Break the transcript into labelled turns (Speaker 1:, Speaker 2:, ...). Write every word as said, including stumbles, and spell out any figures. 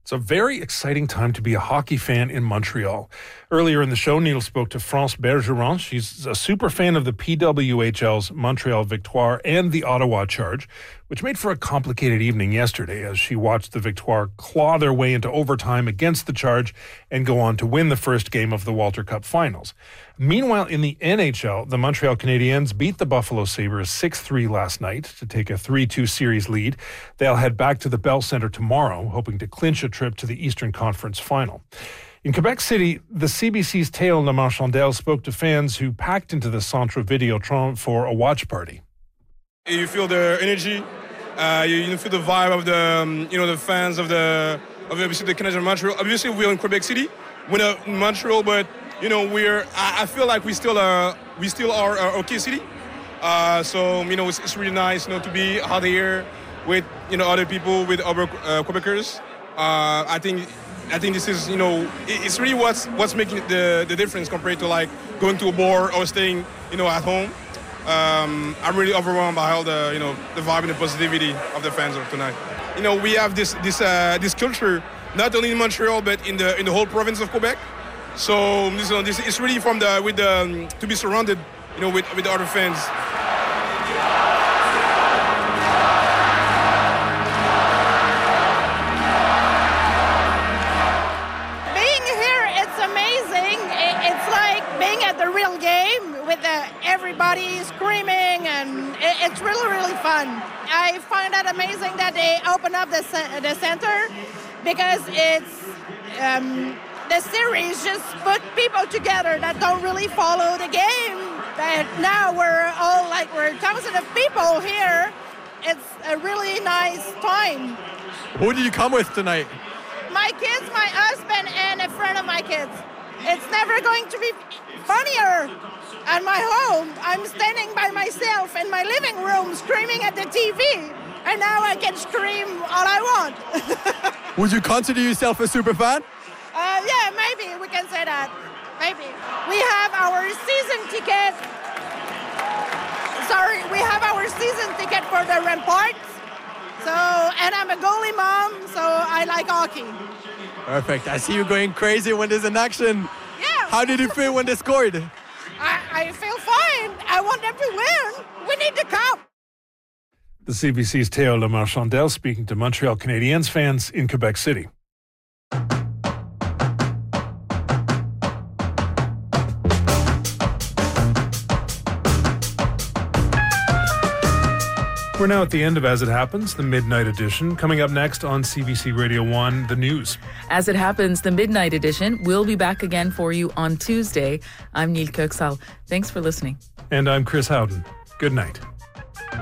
Speaker 1: It's a very exciting time to be a hockey fan in Montreal. Earlier in the show, Neil spoke to France Bergeron. She's a super fan of the P W H L's Montreal Victoire and the Ottawa Charge, which made for a complicated evening yesterday as she watched the Victoire claw their way into overtime against the Charge and go on to win the first game of the Walter Cup finals. Meanwhile, in the N H L, the Montreal Canadiens beat the Buffalo Sabres six three last night to take a three two series lead. They'll head back to the Bell Centre tomorrow, hoping to clinch a trip to the Eastern Conference final. In Quebec City, the C B C's Théo Lamarchandelle spoke to fans who packed into the Centre Videotron for a watch party.
Speaker 2: You feel the energy, uh, you, you feel the vibe of the, um, you know, the fans of the, of obviously the Canadiens of Montreal. Obviously, we're in Quebec City, we're not in Montreal, but you know, we're. I, I feel like we still are. We still are a okay city. Uh, so you know, it's, it's really nice, you know, to be out here with you know other people, with other uh, Quebecers. Uh, I think. I think this is, you know, it's really what's what's making the, the difference compared to like going to a bar or staying, you know, at home. Um, I'm really overwhelmed by all the, you know, the vibe and the positivity of the fans of tonight. You know, we have this this uh, this culture not only in Montreal but in the in the whole province of Quebec. So you know, this is really from the with the um, to be surrounded, you know, with with the other fans.
Speaker 3: With the, everybody screaming, and it, it's really, really fun. I find that amazing that they open up the, the center because it's um, the series just put people together that don't really follow the game. But now we're all like we're thousands of people here. It's a really nice time.
Speaker 4: Who did you come with tonight?
Speaker 3: My kids, my husband, and a friend of my kids. It's never going to be funnier. At my home, I'm standing by myself in my living room screaming at the T V, and now I can scream all I want.
Speaker 4: Would you consider yourself a super fan?
Speaker 3: Uh, yeah, maybe we can say that. Maybe. We have our season ticket. Sorry, we have our season ticket for the Ramparts. So, and I'm a goalie mom, so I like hockey.
Speaker 4: Perfect. I see you going crazy when there's an action.
Speaker 3: Yeah.
Speaker 4: How did you feel when they scored?
Speaker 3: I, I feel fine. I want them to win. We need the cup.
Speaker 1: The C B C's Théo Lamarchandelle speaking to Montreal Canadiens fans in Quebec City. We're now at the end of As It Happens, the Midnight Edition. Coming up next on C B C Radio one, the news.
Speaker 5: As It Happens, the Midnight Edition will be back again for you on Tuesday. I'm Neil Kirksall. Thanks for listening.
Speaker 1: And I'm Chris Howden. Good night.